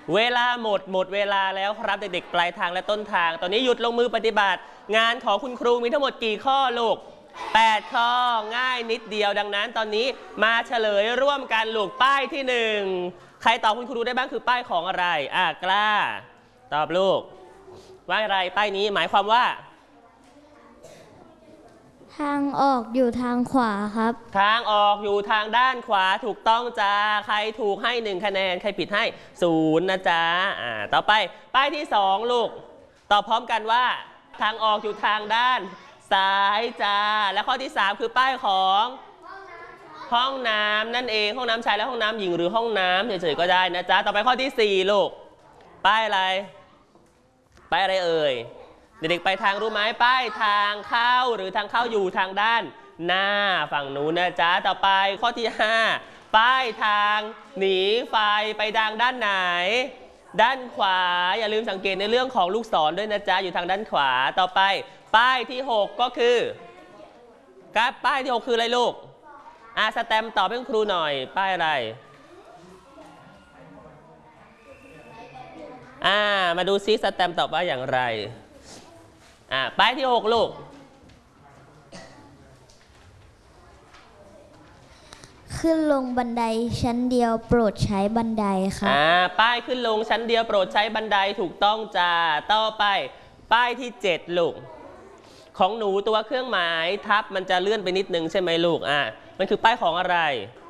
เวลาหมดเวลาแล้วครับเด็กๆปลายทางและต้นทางตอนนี้หยุดลงมือปฏิบัติงานของคุณครูมีทั้งหมดกี่ข้อลูก8ข้อง่ายนิดเดียวดังนั้นตอนนี้มาเฉลยร่วมกันลูกป้ายที่1ใครตอบคุณครูได้บ้างคือป้ายของอะไรกล้าตอบลูกว่าอะไรป้ายนี้หมายความว่าทางออกอยู่ทางขวาครับทางออกอยู่ทางด้านขวาถูกต้องจ้าใครถูกให้1คะแนนใครผิดให้0นะจ๊ะต่อไปป้ายที่2ลูกตอบพร้อมกันว่าทางออกอยู่ทางด้านซ้ายจ้าและข้อที่3คือป้ายของห้องน้ำนั่นเองห้องน้ำชายและห้องน้ำหญิงหรือห้องน้ำเฉยๆก็ได้นะจ๊ะต่อไปข้อที่4ลูกป้ายอะไรป้ายอะไรเอ่ยเด็กๆไปทางรู้ไหมป้ายทางเข้าหรือทางเข้าอยู่ทางด้านหน้าฝั่งนู้นนะจ๊ะต่อไปข้อที่5ป้ายทางหนีไฟไปทางด้านไหนด้านขวาอย่าลืมสังเกตในเรื่องของลูกศรด้วยนะจ๊ะอยู่ทางด้านขวาต่อไปป้ายที่6ก็คือป้ายที่6คืออะไรลูกสแตมป์ตอบให้คุณครูหน่อยป้ายอะไรมาดูซิสแตมป์ตอบว่าอย่างไรป้ายที่6ลูกขึ้นลงบันไดชั้นเดียวโปรดใช้บันไดครับป้ายขึ้นลงชั้นเดียวโปรดใช้บันไดถูกต้องจ้าต่อไปป้ายที่7ลูกของหนูตัวเครื่องหมายทับมันจะเลื่อนไปนิดนึงใช่ไหมลูกมันคือป้ายของอะไร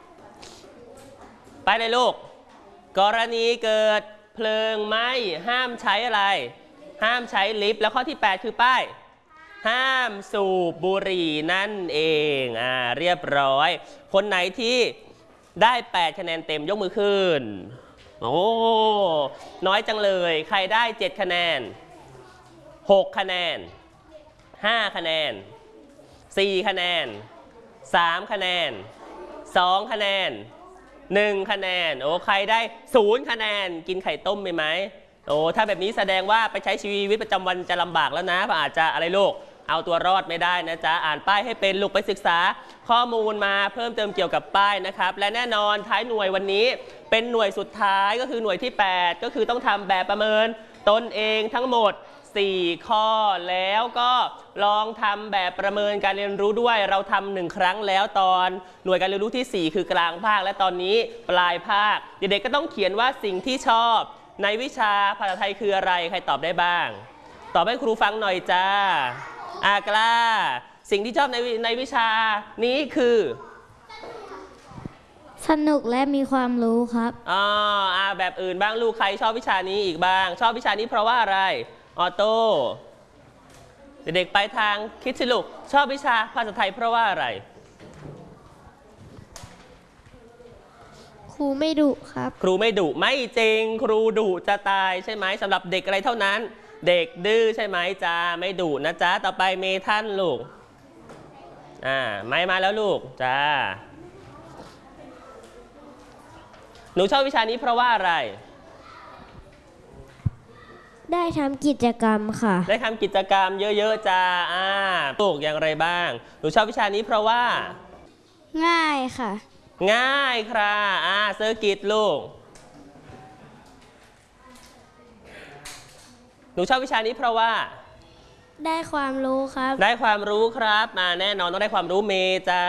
ป้ายอะไรลูกกรณีเกิดเพลิงไหม้ห้ามใช้อะไรห้ามใช้ลิฟต์แล้วข้อที่8คือป้ายห้ามสูบบุหรี่นั่นเองเรียบร้อยคนไหนที่ได้8คะแนนเต็มยกมือขึ้นโอ้น้อยจังเลยใครได้7คะแนน6คะแนน5คะแนน4คะแนน3คะแนน2คะแนน1คะแนนใครได้0คะแนนกินไข่ต้มไหมถ้าแบบนี้แสดงว่าไปใช้ชีวิตประจำวันจะลำบากแล้วนะอาจจะอะไรลูกเอาตัวรอดไม่ได้นะจ๊ะอ่านป้ายให้เป็นลูกไปศึกษาข้อมูลมาเพิ่มเติมเกี่ยวกับป้ายนะครับและแน่นอนท้ายหน่วยวันนี้เป็นหน่วยสุดท้ายก็คือหน่วยที่8ก็คือต้องทำแบบประเมินตนเองทั้งหมด4ข้อแล้วก็ลองทำแบบประเมินการเรียนรู้ด้วยเราทำ1ครั้งแล้วตอนหน่วยการเรียนรู้ที่4คือกลางภาคและตอนนี้ปลายภาคเด็กๆก็ต้องเขียนว่าสิ่งที่ชอบในวิชาภาษาไทยคืออะไรใครตอบได้บ้างตอบให้ครูฟังหน่อยจ้ากล้าสิ่งที่ชอบในวิชานี้คือสนุกและมีความรู้ครับแบบอื่นบ้างลูกใครชอบวิชานี้อีกบ้างชอบวิชานี้เพราะว่าอะไรออโต้เด็กๆไปทางคิดสิลูกชอบวิชาภาษาไทยเพราะว่าอะไรครูไม่ดุครับครูไม่ดุไม่จริงครูดุจะตายใช่ไหมสำหรับเด็กอะไรเท่านั้นเด็กดื้อใช่ไหมจ้าไม่ดุนะจ๊ะต่อไปเมทันลูกไม่มาแล้วลูกจ้าหนูชอบวิชานี้เพราะว่าอะไรได้ทำกิจกรรมค่ะได้ทำกิจกรรมเยอะๆจ้าลูกอย่างไรบ้างหนูชอบวิชานี้เพราะว่าง่ายค่ะง่ายค่ะเซอร์กิตลูกหนูชอบวิชานี้เพราะว่าได้ความรู้ครับได้ความรู้ครับแน่นอนต้องได้ความรู้เมจ้า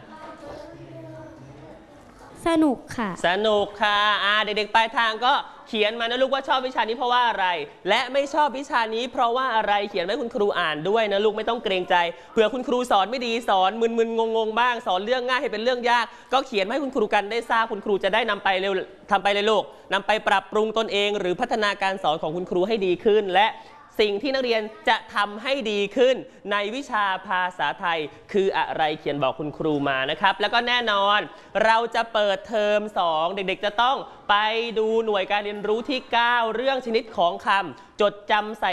สนุกค่ะสนุกค่ะเด็กๆปลายทางก็เขียนมานะลูกว่าชอบวิชานี้เพราะว่าอะไรและไม่ชอบวิชานี้เพราะว่าอะไรเขียนให้คุณครูอ่านด้วยนะลูกไม่ต้องเกรงใจเผื่อคุณครูสอนไม่ดีสอนมึนๆงงๆบ้างสอนเรื่องง่ายให้เป็นเรื่องยากก็เขียนให้คุณครูกันได้ทราบคุณครูจะได้นำไปเร็วทำไปเลยลูกนำไปปรับปรุงตนเองหรือพัฒนาการสอนของคุณครูให้ดีขึ้นและสิ่งที่นักเรียนจะทำให้ดีขึ้นในวิชาภาษาไทยคืออะไรเขียนบอกคุณครูมานะครับแล้วก็แน่นอนเราจะเปิดเทอม2เด็กๆจะต้องไปดูหน่วยการเรียนรู้ที่9เรื่องชนิดของคำจดจำใส่